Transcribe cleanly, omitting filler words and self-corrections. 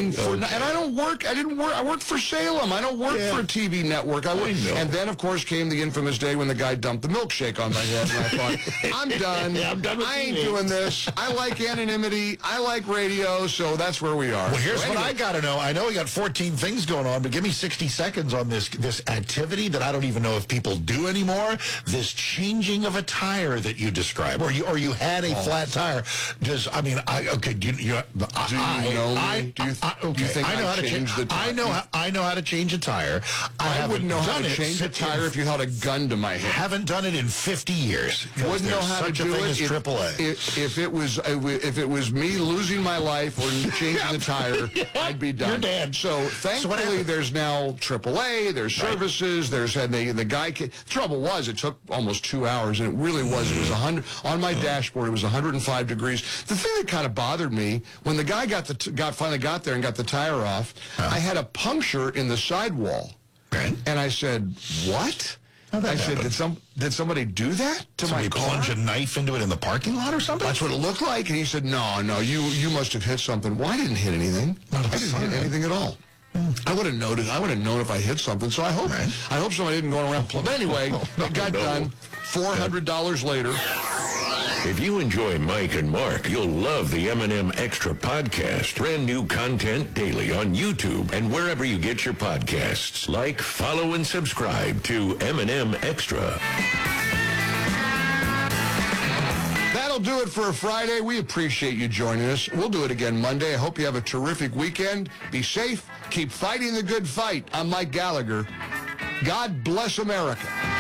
mean, and I don't work. I worked for Salem. I don't work for a TV network. And then, of course, came the infamous day when the guy dumped the milkshake on my head, and I thought, I'm done. I'm done with I ain't doing this. I like anonymity. I like radio, so that's where we are. Well, here's what I got to know. I know we got 14 things going on, but give me 60 seconds on this activity that I don't even know if people do anymore. This changing of a tire that you describe, or you had a flat tire. Do you know me? Do you think I know how to change the tire? I know how to change a tire. I wouldn't know how to change a tire if you held a gun to my head. Haven't done it in 50 years. Wouldn't know how to do it. AAA. If it was me losing my life or changing the tire, I'd be done. You're dead. So thankfully, there's now AAA. There's services. There's the guy. Trouble was, it took almost 2 hours, and it really was. It was 100 on my dashboard. It was 105 degrees. The thing that kind of bothered me when the guy finally got there and got the tire off, I had a puncture in the sidewall, and I said, "What?" I said, did somebody do that to my car? Plunge a knife into it in the parking lot or something? That's what it looked like. And he said, no, you must have hit something. Well, I didn't hit anything. I didn't hit anything at all. I would have noticed. I would have known if I hit something. So I hope somebody didn't go around. But anyway, it got done. $400 later. If you enjoy Mike and Mark, you'll love the M&M Extra podcast. Brand new content daily on YouTube and wherever you get your podcasts. Like, follow, and subscribe to M&M Extra. That'll do it for a Friday. We appreciate you joining us. We'll do it again Monday. I hope you have a terrific weekend. Be safe. Keep fighting the good fight. I'm Mike Gallagher. God bless America.